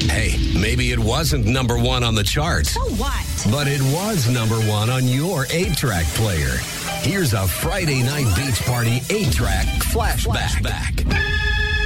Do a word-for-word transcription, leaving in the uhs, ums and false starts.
Hey, maybe it wasn't number one on the charts. So what? But it was number one on your eight-track player. Here's a Friday night beach party eight-track flashback. flashback.